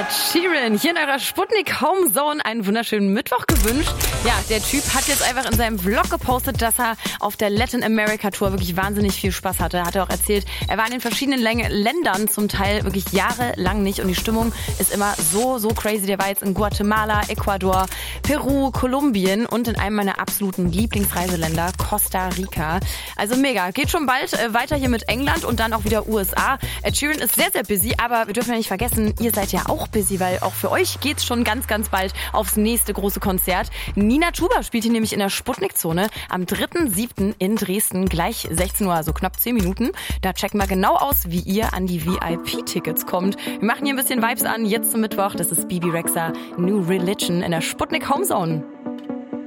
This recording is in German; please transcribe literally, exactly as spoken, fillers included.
Sheeran hier in eurer Sputnik Homezone einen wunderschönen Mittwoch gewünscht. Ja, der Typ hat jetzt einfach in seinem Vlog gepostet, dass er auf der Latin America Tour wirklich wahnsinnig viel Spaß hatte. Hat er auch erzählt, er war in den verschiedenen Läng- Ländern zum Teil wirklich jahrelang nicht und die Stimmung ist immer so, so crazy. Der war jetzt in Guatemala, Ecuador, Peru, Kolumbien und in einem meiner absoluten Lieblingsreiseländer, Costa Rica. Also mega. Geht schon bald äh, weiter hier mit England und dann auch wieder U S A. Ed Sheeran ist sehr, sehr busy, aber wir dürfen ja nicht vergessen, ihr seid ja auch busy, weil auch für euch geht's schon ganz, ganz bald aufs nächste große Konzert. Nina Chuba spielt hier nämlich in der Sputnik-Zone am dritten siebten in Dresden, gleich sechzehn Uhr, also knapp zehn Minuten. Da checken wir genau aus, wie ihr an die V I P-Tickets kommt. Wir machen hier ein bisschen Vibes an, jetzt zum Mittwoch. Das ist Bibi Rexha, New Religion in der Sputnik Homezone.